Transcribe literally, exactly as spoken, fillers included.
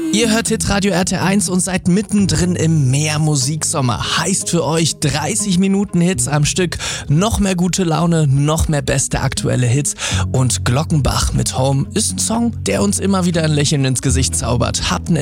Ihr hört Hitradio R T eins und seid mittendrin im Meer-Musiksommer. Heißt für euch dreißig Minuten Hits am Stück, noch mehr gute Laune, noch mehr beste aktuelle Hits. Und Glockenbach mit Home ist ein Song, der uns immer wieder ein Lächeln ins Gesicht zaubert. Habt